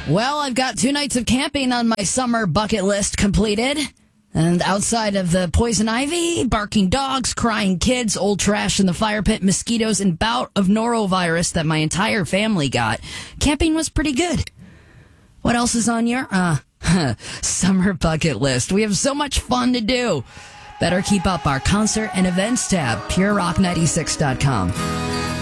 Well, I've got 2 nights of camping on my summer bucket list completed. And outside of the poison ivy, barking dogs, crying kids, old trash in the fire pit, mosquitoes, and bout of norovirus that my entire family got, camping was pretty good. What else is on your summer bucket list? We have so much fun to do. Better keep up our concert and events tab, purerock96.com.